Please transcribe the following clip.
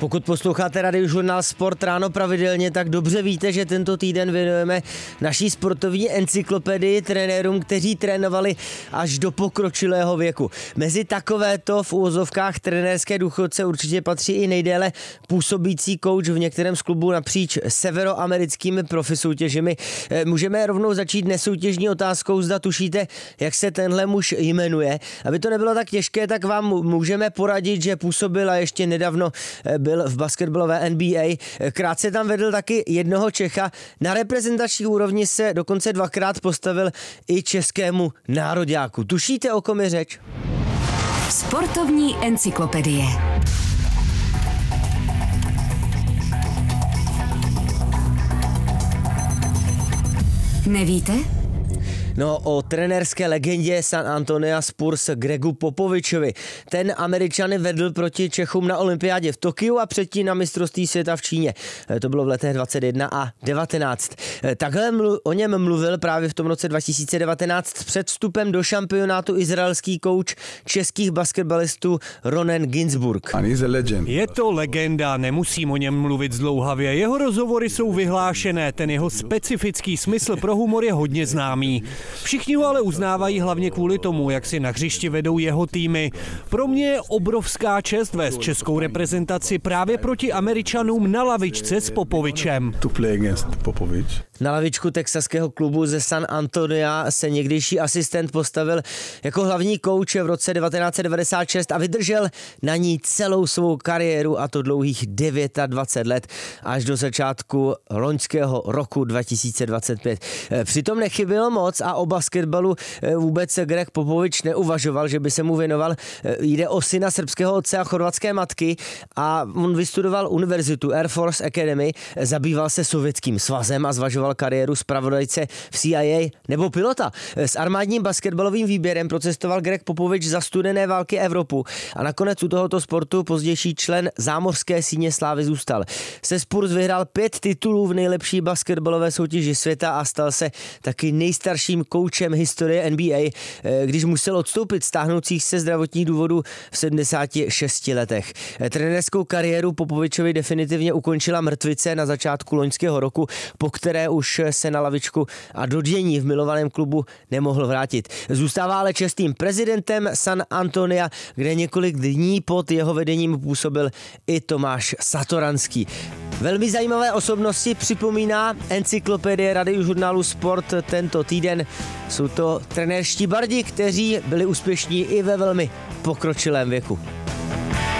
Pokud posloucháte Radiožurnál Sport ráno pravidelně, tak dobře víte, že tento týden věnujeme naší sportovní encyklopedii trenérům, kteří trénovali až do pokročilého věku. Mezi takovéto v uvozovkách trenérské důchodce určitě patří i nejdéle působící kouč v některém z klubů napříč severoamerickými profisoutěžemi. Můžeme rovnou začít nesoutěžní otázkou, zda tušíte, jak se tenhle muž jmenuje. Aby to nebylo tak těžké, tak vám můžeme poradit, že působil a ještě nedávno byl v basketbalové NBA. Krátce tam vedl taky jednoho Čecha. Na reprezentační úrovni se dokonce dvakrát postavil i českému nároďáku. Tušíte, o kom je řeč? Sportovní encyklopedie. Nevíte? No, o trenérské legendě San Antonio Spurs Gregu Popovičovi. Ten Američany vedl proti Čechům na olympiádě v Tokiu a předtím na mistrovství světa v Číně. To bylo v letech 21 a 19. Takhle o něm mluvil právě v tom roce 2019 před vstupem do šampionátu izraelský kouč českých basketbalistů Ronen Ginsburg. Je to legenda, nemusím o něm mluvit zdlouhavě. Jeho rozhovory jsou vyhlášené, ten jeho specifický smysl pro humor je hodně známý. Všichni ho ale uznávají hlavně kvůli tomu, jak si na hřišti vedou jeho týmy. Pro mě je obrovská čest vést českou reprezentaci právě proti Američanům na lavičce s Popovičem. Na lavičku texaského klubu ze San Antonia se někdejší asistent postavil jako hlavní kouč v roce 1996 a vydržel na ní celou svou kariéru, a to dlouhých 29 let, až do začátku loňského roku 2025. Přitom nechybělo moc a o basketbalu vůbec Greg Popovič neuvažoval, že by se mu věnoval. Jde o syna srbského otce a chorvatské matky a on vystudoval univerzitu Air Force Academy, zabýval se Sovětským svazem a zvažoval kariéru zpravodajce v CIA nebo pilota. S armádním basketbalovým výběrem procestoval Greg Popovič za studené války Evropu a nakonec u tohoto sportu pozdější člen zámořské síně slávy zůstal. Se Spurs vyhrál 5 titulů v nejlepší basketbalové soutěži světa a stal se taky nejstarším koučem historie NBA, když musel odstoupit stáhnoucích se zdravotních důvodů v 76 letech. Trenérskou kariéru Popovičovi definitivně ukončila mrtvice na začátku loňského roku, po které už se na lavičku a do dění v milovaném klubu nemohl vrátit. Zůstává ale čestným prezidentem San Antonia, kde několik dní pod jeho vedením působil i Tomáš Satoranský. Velmi zajímavé osobnosti připomíná encyklopedie Radiožurnálu Sport tento týden. Jsou to trenérští bardi, kteří byli úspěšní i ve velmi pokročilém věku.